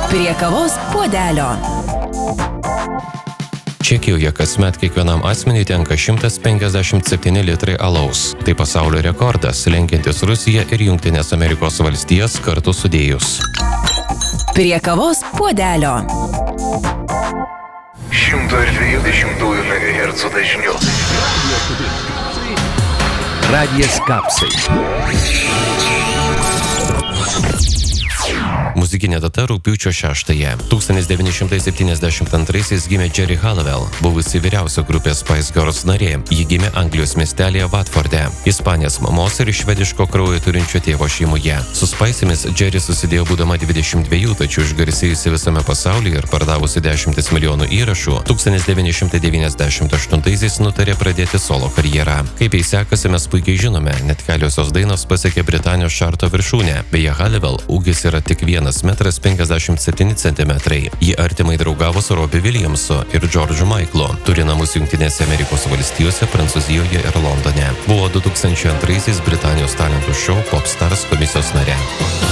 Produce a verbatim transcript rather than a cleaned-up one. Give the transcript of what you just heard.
Prie kavos puodelio. Čekijoje kasmet kiekvienam asmeniui tenka šimtas penkiasdešimt septyni litrai alaus. Tai pasaulio rekordas, lenkiantis Rusiją ir Jungtinės Amerikos valstijas kartu sudėjus. Prie kavos puodelio. šimto dvidešimt megahercų dažniu. Radijas Kapsai. Muzikinė data rugpjūčio šeštąją. tūkstantis devyni šimtai septyniasdešimt antraisiais gimė Geri Halliwell, buvusi vyriausia grupės Spice Girls narė. Ji gimė Anglijos miestelėje Watforde, Ispanės mamos ir švediško kraujo turinčio tėvo šeimoje. Su Spice'ėmis Geri susidėjo būdama dvidešimt dviejų, tačiau išgarsėjusi visame pasaulyje ir pardavusi dešimtis milijonų įrašų, tūkstantis devyni šimtai devyniasdešimt aštuntaisiais nutarė pradėti solo karjerą. Kaip jai sekasi, mes puikiai žinome, net keliosios dainos pasiekė Britanijos čarto viršūnę. Beje, Halliwell ūgis yra tik vienas metras penkiasdešimt septyni centimetrai. Ji artimai draugavo su Robbie Williamsu ir George'u Michaelu. Turi namus Jungtinėse Amerikos valstijose, Prancūzijoje ir Londone. Buvo du tūkstančiai antraisiais Britanijos talentų šou Popstars komisijos narė.